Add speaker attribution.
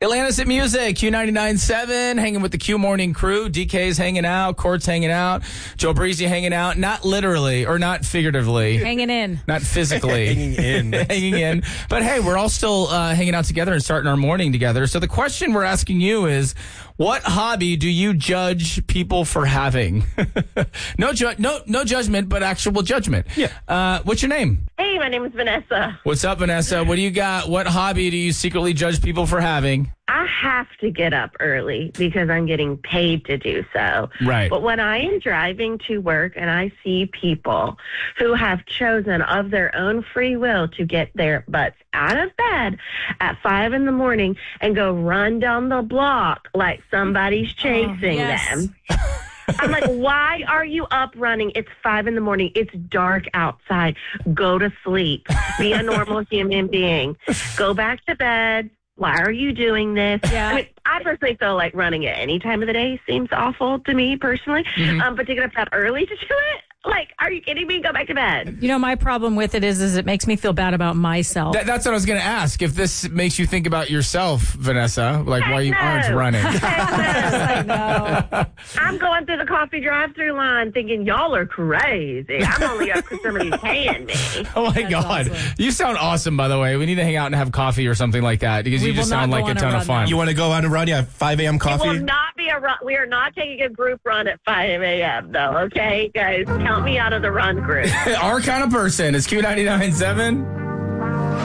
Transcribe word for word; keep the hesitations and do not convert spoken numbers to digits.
Speaker 1: Atlanta's at Music, Q ninety-nine point seven, hanging with the Q Morning crew. D K's hanging out, Court's hanging out, Joe Breezy hanging out, not literally or not figuratively.
Speaker 2: Hanging in.
Speaker 1: Not physically.
Speaker 3: Hanging in.
Speaker 1: hanging in. But hey, we're all still uh, hanging out together and starting our morning together. So the question we're asking you is, what hobby do you judge people for having? no, ju- no, no judgment, but actual judgment.
Speaker 3: Yeah.
Speaker 1: Uh, what's your name?
Speaker 4: Hey, my name is Vanessa.
Speaker 1: What's up, Vanessa? What do you got? What hobby do you secretly judge people for having?
Speaker 4: I have to get up early because I'm getting paid to do so.
Speaker 1: Right.
Speaker 4: But when I am driving to work and I see people who have chosen of their own free will to get their butts out of bed at five in the morning and go run down the block like somebody's chasing
Speaker 2: Oh, yes.
Speaker 4: them. I'm like, why are you up running? It's five in the morning. It's dark outside. Go to sleep. Be a normal human being. Go back to bed. Why are you doing this?
Speaker 2: Yeah.
Speaker 4: I mean, I personally feel like running at any time of the day seems awful to me personally.
Speaker 1: Mm-hmm.
Speaker 4: Um, but to get up that early to do it, like, are you kidding me? Go back to bed.
Speaker 2: You know, my problem with it is, is it makes me feel bad about myself.
Speaker 1: That, that's what I was going to ask. If this makes you think about yourself, Vanessa, like
Speaker 4: Heck
Speaker 1: why you
Speaker 4: no.
Speaker 1: aren't running.
Speaker 4: Heck
Speaker 2: I
Speaker 4: no.
Speaker 2: know.
Speaker 4: I'm going through the coffee drive-through line thinking y'all are crazy. I'm only up because somebody's paying me.
Speaker 1: Oh, my
Speaker 2: That's
Speaker 1: God.
Speaker 2: awesome.
Speaker 1: You sound awesome, by the way. We need to hang out and have coffee or something like that because
Speaker 2: We
Speaker 1: you just
Speaker 2: will not
Speaker 1: sound
Speaker 2: go
Speaker 1: like a
Speaker 2: on a
Speaker 1: ton of
Speaker 2: run,
Speaker 1: fun.
Speaker 2: though.
Speaker 3: You want to go on a run? Yeah, five a.m.
Speaker 4: It
Speaker 3: coffee?
Speaker 4: will not be a run. We are not taking a group run at five a.m. though, okay? Guys, count me out of the run group.
Speaker 1: Our kind of person is Q ninety-nine point seven.